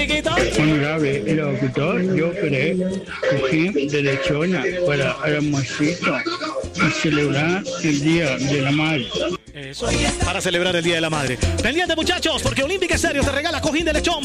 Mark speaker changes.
Speaker 1: Honorable locutor, yo creé cojín de lechona para Hermosito y celebrar el Día de la Madre.
Speaker 2: Eso, para celebrar el Día de la Madre. Pendiente, muchachos, porque Olímpica Estéreo te regala cojín de lechón.